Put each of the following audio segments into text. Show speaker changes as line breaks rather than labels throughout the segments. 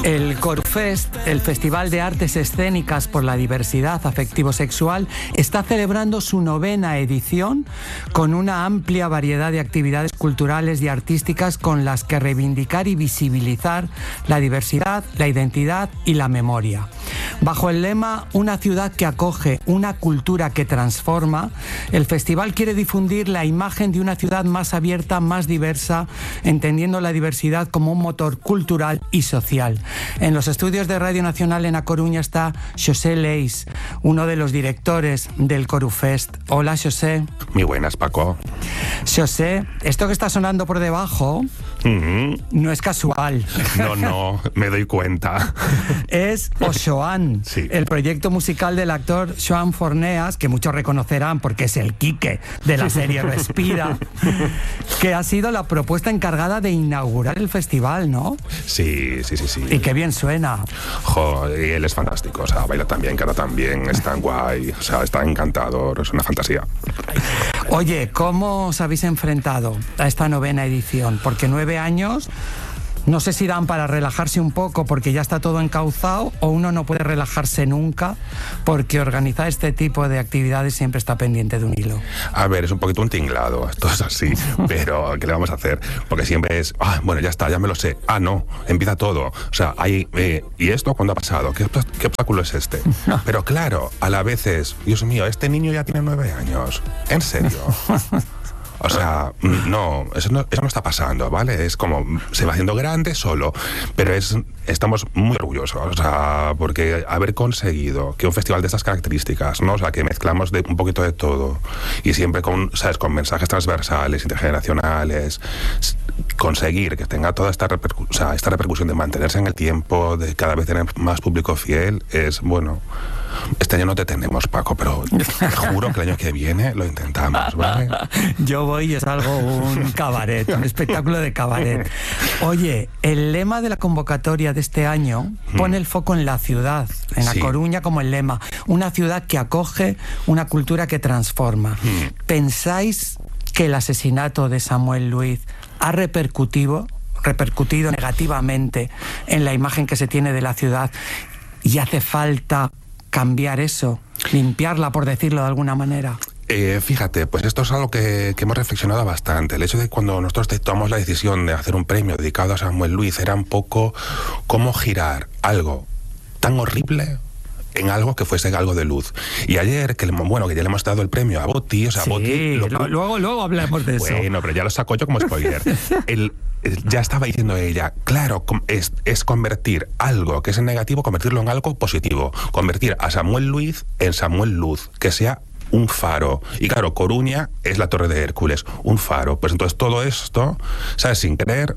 El Corufest, el Festival de Artes Escénicas por la Diversidad Afectivo-Sexual, está celebrando su 9ª edición con una amplia variedad de actividades culturales y artísticas con las que reivindicar y visibilizar la diversidad, la identidad y la memoria. Bajo el lema "Una ciudad que acoge, una cultura que transforma", el festival quiere difundir la imagen de una ciudad más abierta, más diversa, entendiendo la diversidad como un motor cultural y social. En los estudios de Radio Nacional en A Coruña está Xosé Leis, uno de los directores del Corufest. Hola, Xosé.
Muy buenas, Paco.
Xosé, esto que está sonando por debajo no es casual.
No, me doy cuenta.
Es O Xoán,
sí.
El proyecto musical del actor Xoán Forneas, que muchos reconocerán porque es el Quique de la serie Respira, que ha sido la propuesta encargada de inaugurar el festival, ¿no?
Sí.
Y qué bien suena.
Y él es fantástico, o sea, baila tan bien, canta tan bien, es tan guay, o sea, está encantador, es una fantasía.
Oye, ¿cómo os habéis enfrentado a esta 9ª edición? Porque 9 años, no sé si dan para relajarse un poco porque ya está todo encauzado, o uno no puede relajarse nunca porque organizar este tipo de actividades siempre está pendiente de un hilo.
A ver, es un poquito un tinglado, esto es así, pero ¿qué le vamos a hacer? Porque siempre es, bueno, ya está, ya me lo sé, no, empieza todo, o sea, hay, ¿y esto cuándo ha pasado? ¿Qué obstáculo es este? Pero claro, a la vez es, Dios mío, este niño ya tiene 9 años, ¿en serio? O sea, no, eso no está pasando, ¿vale? Es como, se va haciendo grande solo, pero estamos muy orgullosos, o sea, porque haber conseguido que un festival de estas características, ¿no? O sea, que mezclamos un poquito de todo y siempre con mensajes transversales, intergeneracionales, conseguir que tenga toda esta repercusión de mantenerse en el tiempo, de cada vez tener más público fiel, es, bueno... Este año no te tenemos, Paco, pero te juro que el año que viene lo intentamos, ¿vale?
Yo voy y es algo, un cabaret, un espectáculo de cabaret. Oye, el lema de la convocatoria de este año pone el foco en la ciudad, en A Coruña como el lema. Una ciudad que acoge, una cultura que transforma. ¿Pensáis que el asesinato de Samuel Luiz ha repercutido negativamente en la imagen que se tiene de la ciudad y hace falta cambiar eso, limpiarla, por decirlo de alguna manera?
Fíjate, pues esto es algo que hemos reflexionado bastante. El hecho de cuando nosotros tomamos la decisión de hacer un premio dedicado a Samuel Luiz era un poco cómo girar algo tan horrible en algo que fuese algo de luz. Y ayer, que ya le hemos dado el premio a Boti, o sea,
sí,
Boti...
Luego hablamos de eso.
Bueno, pero ya lo saco yo como spoiler. Ya estaba diciendo ella, claro, es convertir algo que es en negativo, convertirlo en algo positivo. Convertir a Samuel Luiz en Samuel Luz, que sea un faro. Y claro, Coruña es la Torre de Hércules, un faro. Pues entonces todo esto, ¿sabes? Sin querer,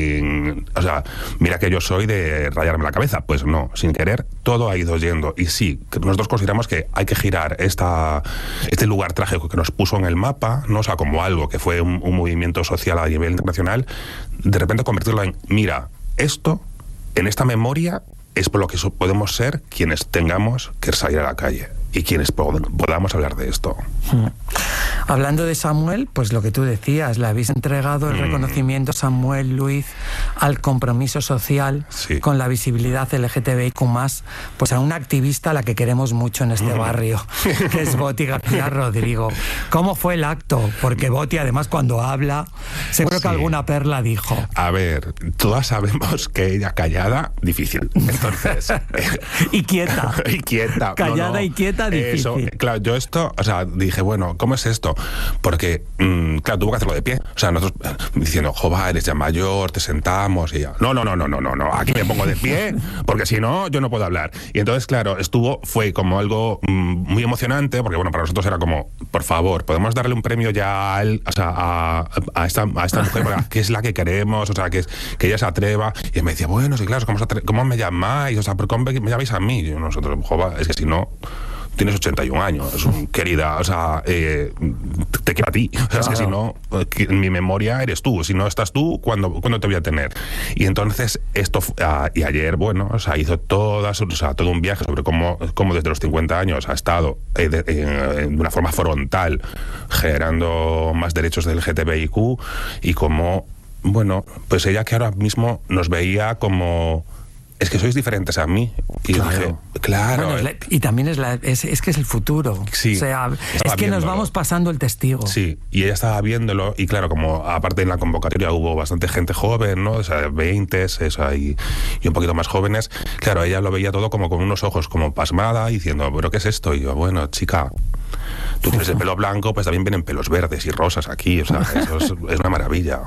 mira que yo soy de rayarme la cabeza. Pues no, sin querer, todo ha ido yendo. Y sí, nosotros consideramos que hay que girar este lugar trágico que nos puso en el mapa, ¿no? O sea, como algo que fue un movimiento social a nivel internacional, de repente convertirlo en, mira, esto, en esta memoria, es por lo que podemos ser quienes tengamos que salir a la calle y quienes podamos hablar de esto.
Hablando de Samuel, pues lo que tú decías, le habéis entregado el reconocimiento Samuel Luiz al compromiso social con la visibilidad LGTBIQ+, pues a una activista a la que queremos mucho en este barrio, que es Boti García Rodrigo. ¿Cómo fue el acto? Porque Boti, además, cuando habla, seguro que alguna perla dijo.
A ver, todas sabemos que ella callada, difícil. Entonces...
y quieta.
Y quieta.
Callada y quieta, difícil.
Eso, claro, yo esto, o sea, dije, bueno, ¿cómo es esto? Porque, claro, tuvo que hacerlo de pie. O sea, nosotros diciendo, jova, eres ya mayor, te sentamos y ya. No, aquí me pongo de pie, porque si no, yo no puedo hablar. Y entonces, claro, fue como algo muy emocionante, porque bueno, para nosotros era como, por favor, podemos darle un premio ya a esta mujer, que es la que queremos, o sea, que ella se atreva. Y él me decía, bueno, sí, claro, ¿cómo me llamáis? O sea, ¿por cómo me llamáis a mí? Y nosotros, jova, es que si no... Tienes 81 años, querida, o sea, te quiero a ti. O sea, es que si no, en mi memoria eres tú. Si no estás tú, ¿cuándo te voy a tener? Y entonces, y ayer, bueno, o sea, hizo todo un viaje sobre cómo desde los 50 años ha estado de una forma frontal generando más derechos del LGTBIQ y cómo, bueno, pues ella que ahora mismo nos veía como es que sois diferentes a mí. Y
claro.
dije, claro.
Bueno, y también es que es el futuro.
Sí,
o sea, es que nos vamos pasando el testigo.
Sí, y ella estaba viéndolo, y claro, como aparte en la convocatoria hubo bastante gente joven, ¿no? O sea, 20, y un poquito más jóvenes, claro, ella lo veía todo como con unos ojos como pasmada, diciendo, ¿pero qué es esto? Y yo, bueno, chica, tú tienes el pelo blanco, pues también vienen pelos verdes y rosas aquí, o sea, eso es una maravilla.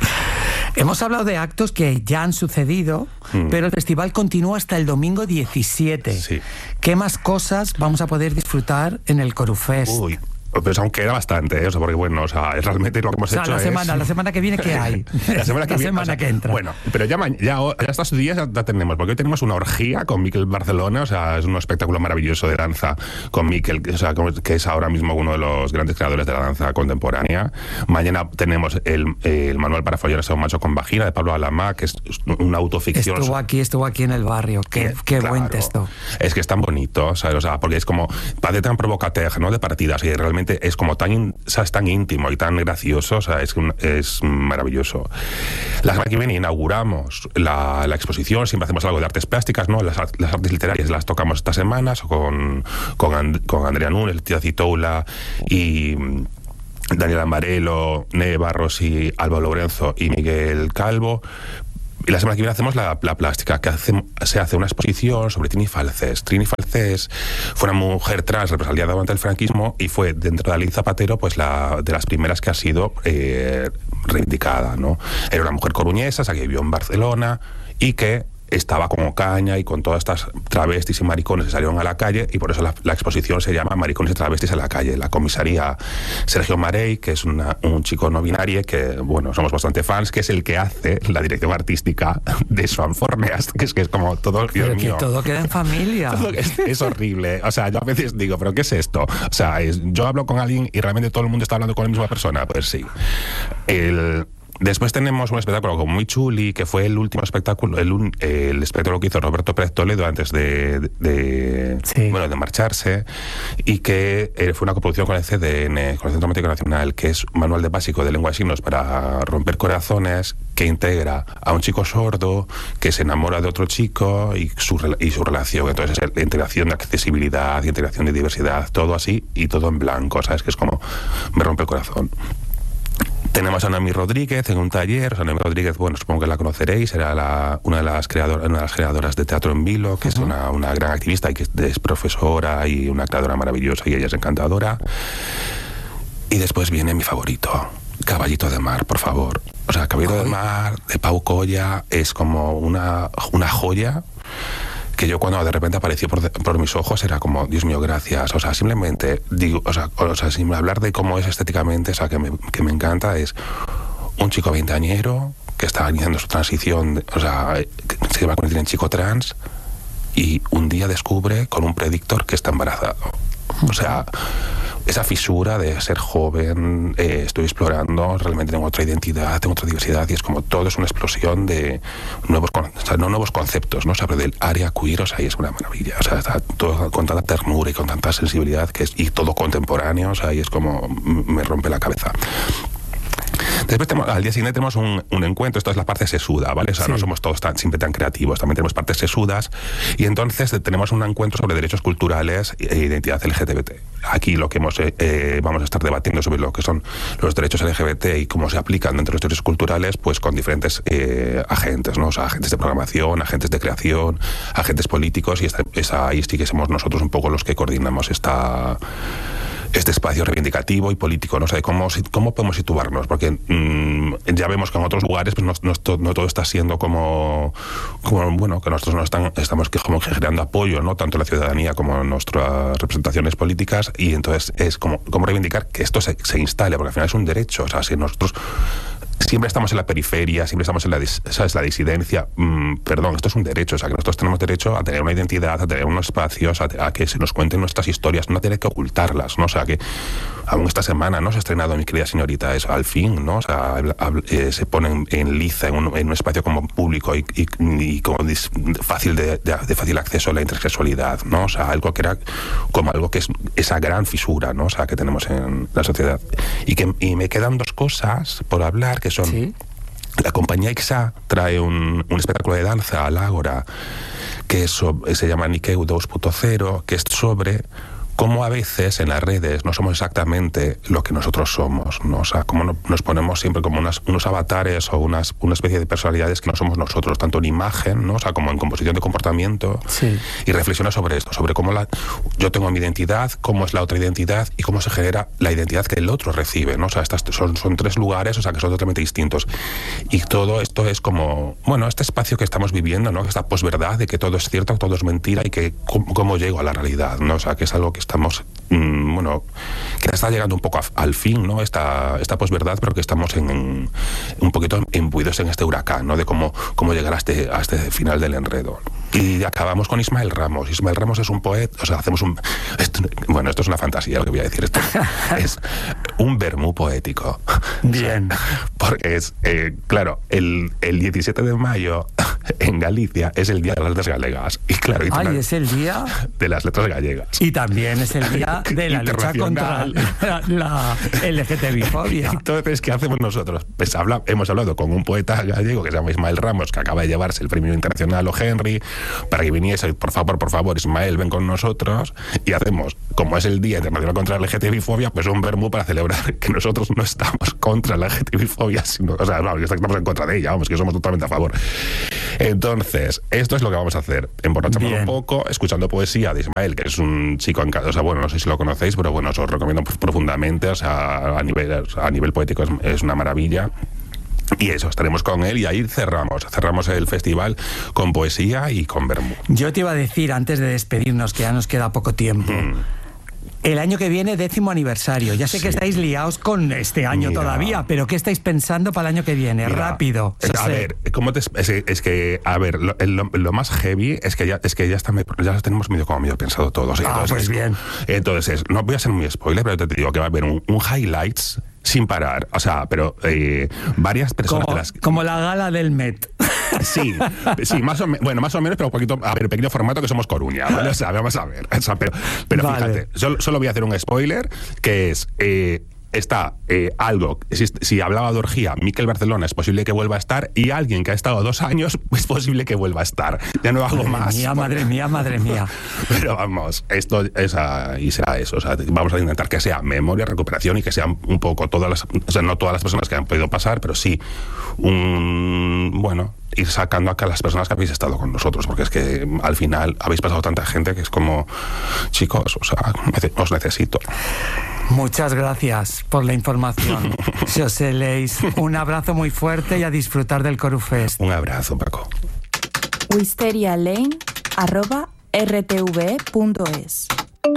Hemos hablado de actos que ya han sucedido, pero el festival continúa hasta el domingo 17.
Sí.
¿Qué más cosas vamos a poder disfrutar en el Corufest?
Uy, pues aún queda bastante, o sea, porque bueno, o sea, realmente lo que hemos hecho
la semana que viene, ¿qué hay?
La semana que entra. Bueno, pero ya estos días ya tenemos, porque hoy tenemos una orgía con Miquel Barcelona, o sea, es un espectáculo maravilloso de danza con Miquel, o sea, que es ahora mismo uno de los grandes creadores de la danza contemporánea. Mañana tenemos el manual para follar a un macho con vagina de Pablo Alamá, que es una autoficción.
Estuvo aquí en el barrio, qué claro, buen texto.
Es que es tan bonito, ¿sabes? O sea, porque es como, parece tan provocateur, ¿no? De partidas, y realmente es como es tan íntimo y tan gracioso, o sea, es maravilloso. La semana que viene inauguramos la exposición, siempre hacemos algo de artes plásticas, ¿no? Las artes literarias las tocamos estas semanas con Andrea Núñez, Tía Citoula y Daniel Amarelo, Neve Barros y Alba Lorenzo y Miguel Calvo. Y la semana que viene hacemos la plástica, que se hace una exposición sobre Trini Falcés. Trini Falcés fue una mujer trans represaliada durante el franquismo y fue, dentro de la ley Zapatero, pues de las primeras que ha sido reivindicada, ¿no? Era una mujer coruñesa, que vivió en Barcelona y que estaba como caña y con todas estas travestis y maricones que salieron a la calle, y por eso la exposición se llama Maricones y travestis en la calle. La comisaría Sergio Marey, que es un chico no binario que, bueno, somos bastante fans, que es el que hace la dirección artística de Swan Forneas, que es como todo, Dios mío.
Todo queda en familia.
Es horrible. O sea, yo a veces digo, ¿pero qué es esto? O sea, yo hablo con alguien y realmente todo el mundo está hablando con la misma persona. Pues sí. Después tenemos un espectáculo como muy chuli, que fue el último espectáculo, el espectáculo que hizo Roberto Pérez Toledo antes de marcharse, y que fue una coproducción con el CDN, con el Centro Médico Nacional, que es un manual de básico de lengua de signos para romper corazones, que integra a un chico sordo que se enamora de otro chico y su relación. Entonces es la integración de accesibilidad, integración de diversidad, todo así y todo en blanco, ¿sabes? Que es como me rompe el corazón. Tenemos a Noemí Rodríguez en un taller. O sea, Noemí Rodríguez, bueno, supongo que la conoceréis, era una de las creadoras de Teatro en Vilo, que es una gran activista y que es profesora y una creadora maravillosa, y ella es encantadora. Y después viene mi favorito, Caballito de Mar, por favor. O sea, Caballito de Mar, de Pau Colla, es como una joya, que yo cuando de repente apareció por mis ojos era como, Dios mío, gracias. O sea, simplemente digo, o sea, sin hablar de cómo es estéticamente, o sea, que me encanta, es un chico veinteañero que está iniciando su transición, o sea, que se va a convertir en chico trans, y un día descubre con un predictor que está embarazado. O sea, esa fisura de ser joven, estoy explorando, realmente tengo otra identidad, tengo otra diversidad, y es como todo es una explosión de nuevos conceptos, ¿no? O sea, del área queer, o sea, y es una maravilla, o sea, está todo con tanta ternura y con tanta sensibilidad, y todo contemporáneo, o sea, y es como me rompe la cabeza. Después al día siguiente tenemos un encuentro. Esto es la parte sesuda, ¿vale? O sea, no somos todos siempre tan creativos, también tenemos partes sesudas, y entonces tenemos un encuentro sobre derechos culturales e identidad LGBT. Aquí lo que vamos a estar debatiendo sobre lo que son los derechos LGBT y cómo se aplican dentro de los derechos culturales, pues con diferentes agentes, ¿no? O sea, agentes de programación, agentes de creación, agentes políticos, y ahí sí que somos nosotros un poco los que coordinamos este espacio reivindicativo y político, ¿no? O sea, cómo podemos situarnos, porque ya vemos que en otros lugares pues no todo está siendo como bueno, que nosotros no estamos como generando apoyo, ¿no? Tanto en la ciudadanía como en nuestras representaciones políticas, y entonces es como reivindicar que esto se instale, porque al final es un derecho. O sea, si nosotros siempre estamos en la periferia, siempre estamos en la disidencia, esto es un derecho. O sea, que nosotros tenemos derecho a tener una identidad, a tener unos espacios, a que se nos cuenten nuestras historias, no tener que ocultarlas, ¿no? O sea, que aún esta semana, ¿no?, se ha estrenado Mi querida señorita, es al fin, ¿no? O sea, se ponen en liza en un espacio como público y como fácil de fácil acceso a la intersexualidad, ¿no? O sea, algo que era como algo que es esa gran fisura, ¿no? O sea, que tenemos en la sociedad. Y me quedan dos cosas por hablar, que son... ¿Sí? La compañía IXA trae un espectáculo de danza al Ágora que se llama Nikkei 2.0, que es sobre cómo a veces en las redes no somos exactamente lo que nosotros somos, ¿no? O sea, cómo nos ponemos siempre como unos avatares o una especie de personalidades que no somos nosotros, tanto en imagen, ¿no? O sea, como en composición de comportamiento.
Sí.
Y reflexiona sobre esto, sobre cómo yo tengo mi identidad, cómo es la otra identidad y cómo se genera la identidad que el otro recibe, ¿no? O sea, son tres lugares, o sea, que son totalmente distintos. Y todo esto es como, bueno, este espacio que estamos viviendo, ¿no? Esta posverdad de que todo es cierto, todo es mentira y que cómo llego a la realidad, ¿no? O sea, que es algo que estamos, bueno, que está llegando un poco al fin, ¿no? Esta posverdad, pero que estamos un poquito imbuidos en este huracán, ¿no? De cómo llegar a este final del enredo. Y acabamos con Ismael Ramos. Ismael Ramos es un poeta, o sea, bueno, esto es una fantasía lo que voy a decir, esto es un vermú poético.
Bien.
O sea, porque es, claro, el 17 de mayo en Galicia es el Día de las Letras Galegas. Y claro,
es el Día
de las Letras Gallegas.
Y también es el día de la lucha contra la LGTBI-fobia.
Entonces, ¿qué hacemos nosotros? Pues hemos hablado con un poeta gallego que se llama Ismael Ramos, que acaba de llevarse el premio internacional O'Henry, para que viniese, por favor, Ismael, ven con nosotros, y hacemos, como es el Día Internacional contra la LGTBI-fobia, pues un vermú para celebrar que nosotros no estamos contra la LGTBI-fobia, sino, o sea, no, estamos en contra de ella, vamos, que somos totalmente a favor. Entonces, esto es lo que vamos a hacer, emborracharnos un poco, escuchando poesía de Ismael, que es un chico encantador. O sea, bueno, no sé si lo conocéis, pero bueno, os lo recomiendo profundamente. O sea, a nivel poético es una maravilla. Y eso, estaremos con él y ahí cerramos el festival con poesía y con vermú.
Yo te iba a decir, antes de despedirnos, que ya nos queda poco tiempo, el año que viene, 10º aniversario. Ya sé que estáis liados con este año todavía, pero ¿qué estáis pensando para el año que viene? Rápido.
A ver, es que, a ver, lo más heavy es que ya tenemos medio pensado todo. O sea,
entonces, pues bien.
Entonces, no voy a ser muy spoiler, pero te digo que va a haber un highlights sin parar. O sea, pero varias personas...
Como la gala del Met.
Sí, más o menos, pero un poquito, a ver, pequeño formato, que somos Coruña, ¿vale? O sea, vamos a ver. O sea, pero vale. Fíjate, solo voy a hacer un spoiler, que es... está algo, si hablaba de orgía, Miquel Barcelona es posible que vuelva a estar, y alguien que ha estado 2 años es posible que vuelva a estar. Ya no hago más.
Madre mía.
Pero vamos, esto y será eso. O sea, vamos a intentar que sea memoria, recuperación y que sean un poco no todas las personas que han podido pasar, pero sí ir sacando acá a las personas que habéis estado con nosotros, porque es que al final habéis pasado tanta gente que es como, chicos, o sea, os necesito.
Muchas gracias por la información. José Leis, un abrazo muy fuerte y a disfrutar del Corufest.
Un abrazo, Paco.
wisterialane@rtve.es.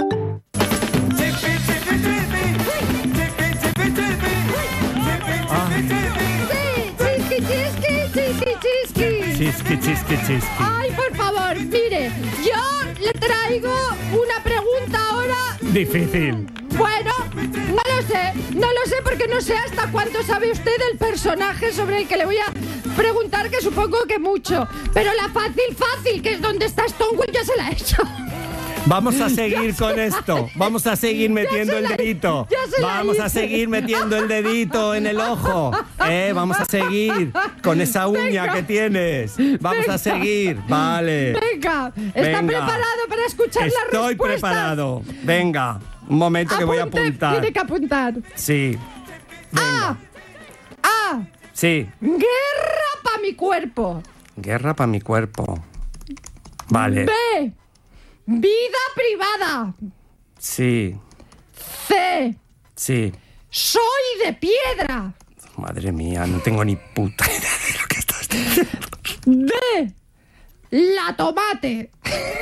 Chisqui.
Ay, por favor, mire, yo le traigo una pregunta ahora...
Difícil.
Bueno, no lo sé porque no sé hasta cuánto sabe usted del personaje sobre el que le voy a preguntar, que supongo que mucho. Pero la fácil, que es donde está Stonewall, ya se la he hecho.
Vamos a seguir con esto. Vamos a seguir metiendo el dedito. Vamos a seguir metiendo el dedito en el ojo. Vamos a seguir con esa uña que tienes. Vamos a seguir. Vale.
Venga. ¿Está preparado para escuchar las respuestas?
Estoy preparado. Venga. Un momento que voy a apuntar.
Tiene que apuntar.
Sí.
A.
Sí.
Guerra para mi cuerpo.
Guerra para mi cuerpo. Vale.
B. Vida privada.
Sí.
C.
Sí.
Soy de piedra.
Madre mía, no tengo ni puta idea de lo que estás diciendo.
D. La tomate.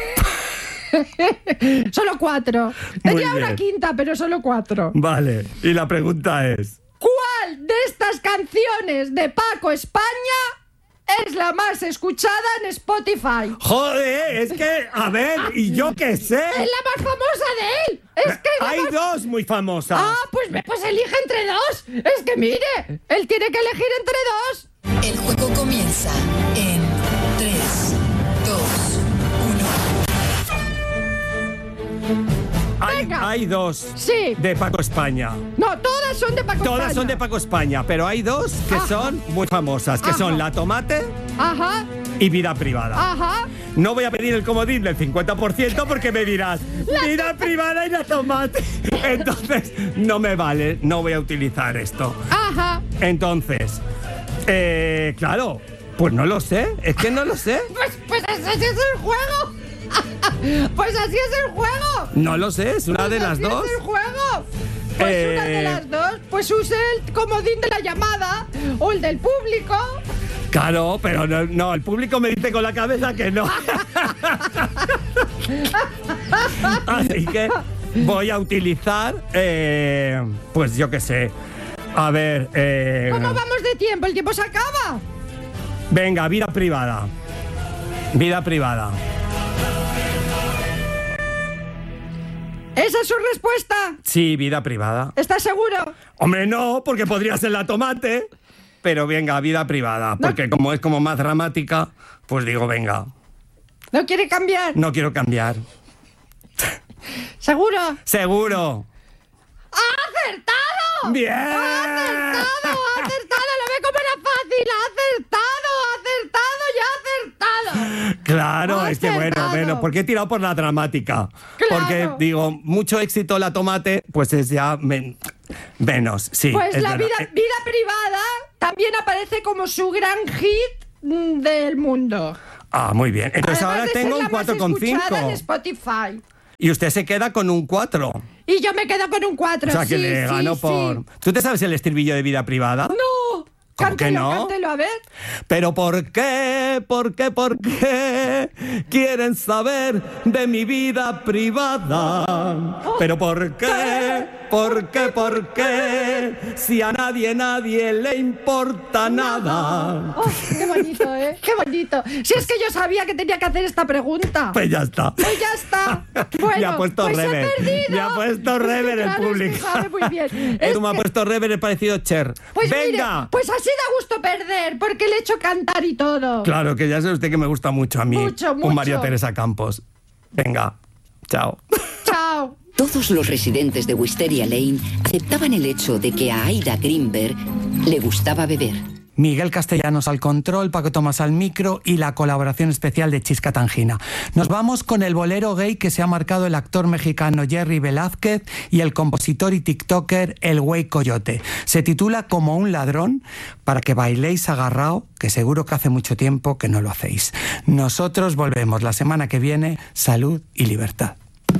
Solo 4. Tenía una quinta, pero solo 4.
Vale, y la pregunta es...
¿Cuál de estas canciones de Paco España es la más escuchada en Spotify?
Joder, es que, a ver, ¿y yo qué sé?
Es la más famosa de él. Es que
hay dos muy famosas.
Pues elige entre 2. Es que mire, él tiene que elegir entre 2.
El juego comienza en 3, 2, 1.
Hay dos de Paco España.
No, todas son de Paco España.
Todas son de Paco España, pero hay dos que son muy famosas, que son La Tomate y Vida Privada.
no voy a pedir el comodín del 50% porque me dirás, vida privada y la tomate. Entonces, no me vale, no voy a utilizar esto.
Ajá.
Entonces, claro, pues no lo sé, es que no lo sé.
Pues así es el juego. Pues así es el juego.
No lo sé, es una de las dos.
Así es el juego. Pues una de las dos. Pues use el comodín de la llamada o el del público.
Claro, pero no, el público me dice con la cabeza que no. Así que voy a utilizar, pues yo qué sé. A ver,
¿Cómo vamos de tiempo? ¿El tiempo se acaba?
venga, vida privada. Vida privada.
¿Esa es su respuesta?
Sí, vida privada.
¿Estás seguro?
Hombre, no, porque podría ser la tomate. Pero venga, vida privada. Porque como es como más dramática, pues digo, venga.
¿No quiere cambiar?
No quiero cambiar.
¿Seguro?
¡Seguro!
¡Ha acertado!
¡Bien!
¡Ha acertado! ¡Ha acertado! ¡Lo ve como era fácil! ¡Ha acertado! ¡Ha acertado! ¡Ya ha acertado!
Claro,
Ha
es que
acertado.
bueno, porque he tirado por la dramática.
Claro.
Porque digo, mucho éxito la tomate, pues es ya menos, sí.
Pues
es
la
verdad.
vida privada también aparece como su gran hit del mundo.
Ah, muy bien. Entonces
Además
ahora
de ser
tengo un
la más escuchada en
4,5.
Spotify.
Y usted se queda con un 4.
Y yo me quedo con un 4.
O sea, que
sí,
le
sí,
gano
sí.
por... ¿Tú te sabes el estribillo de vida privada?
¡No!
¿Cómo que
Cántelo,
no?
cántelo, a ver.
Pero ¿por qué? ¿Por qué? ¿Por qué? Quieren saber de mi vida privada. Pero ¿por qué? ¿Por qué? ¿Por qué? Si a nadie le importa nada.
Oh, qué bonito, ¿eh? Qué bonito. Si es que yo sabía que tenía que hacer esta pregunta.
Pues ya está.
Pues ya está. Bueno,
Ya ha puesto
pues
rever.
he perdido.
Ya ha puesto
Es que
rever el
claro,
público.
Es que sabe muy bien.
Tú me ha puesto rever el parecido Cher.
Pues
¡venga!
mire, pues así da gusto perder, porque le he hecho cantar y todo.
Claro, que ya sabe usted que me gusta mucho a mí.
Mucho, mucho.
Un María Teresa Campos. Venga, chao.
Chao.
Todos los residentes de Wisteria Lane aceptaban el hecho de que a Aida Greenberg le gustaba beber.
Miguel Castellanos al control, Paco Tomás al micro y la colaboración especial de Chisca Tangina. Nos vamos con el bolero gay que se ha marcado el actor mexicano Jerry Velázquez y el compositor y tiktoker El Güey Coyote. Se titula Como un ladrón, para que bailéis agarrao, que seguro que hace mucho tiempo que no lo hacéis. Nosotros volvemos la semana que viene. Salud y libertad.